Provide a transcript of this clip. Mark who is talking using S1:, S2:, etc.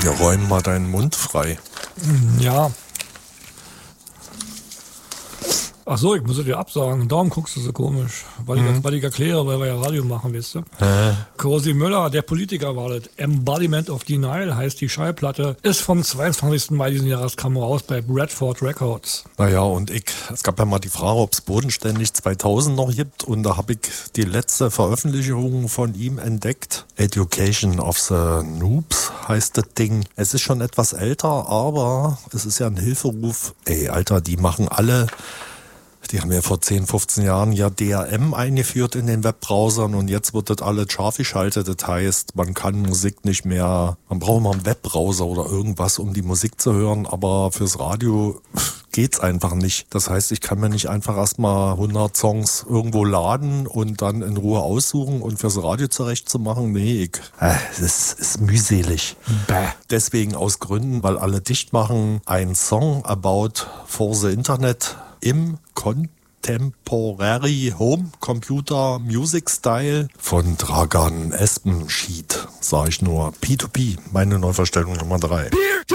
S1: Ja, räum mal deinen Mund frei.
S2: Ja. Ach so, ich muss es dir absagen. Darum guckst du so komisch. Weil ich erkläre, weil wir ja Radio machen, weißt du? Cosi Müller, der Politiker, war das. Embodiment of Denial heißt die Schallplatte. Ist vom 22. Mai diesen Jahres, kam raus bei Bradford Records.
S1: Naja, und es gab ja mal die Frage, ob es bodenständig 2000 noch gibt. Und da habe ich die letzte Veröffentlichung von ihm entdeckt. Education of the Noobs heißt das Ding. Es ist schon etwas älter, aber es ist ja ein Hilferuf. Ey, Alter, die haben ja vor 10, 15 Jahren ja DRM eingeführt in den Webbrowsern und jetzt wird das alles scharf geschaltet. Das heißt, man kann Musik nicht mehr, man braucht mal einen Webbrowser oder irgendwas, um die Musik zu hören, aber fürs Radio geht's einfach nicht. Das heißt, ich kann mir nicht einfach erstmal 100 Songs irgendwo laden und dann in Ruhe aussuchen und fürs Radio zurechtzumachen. Nee, es ist mühselig.
S2: Bäh.
S1: Deswegen aus Gründen, weil alle dicht machen, ein Song about for the Internet im Contemporary Home Computer Music Style von Dragan Espenschied, sag ich nur. P2P, meine Neuverstellung Nummer 3.